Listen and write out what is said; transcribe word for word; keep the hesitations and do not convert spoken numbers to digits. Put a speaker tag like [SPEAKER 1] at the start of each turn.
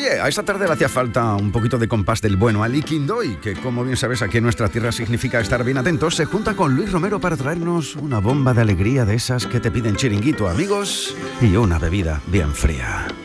[SPEAKER 1] Oye, a esta tarde le hacía falta un poquito de compás del bueno. Ali Quindoy, que como bien sabes aquí en nuestra tierra significa estar bien atentos, se junta con Luis Romero para traernos una bomba de alegría de esas que te piden chiringuito, amigos, y una bebida bien fría.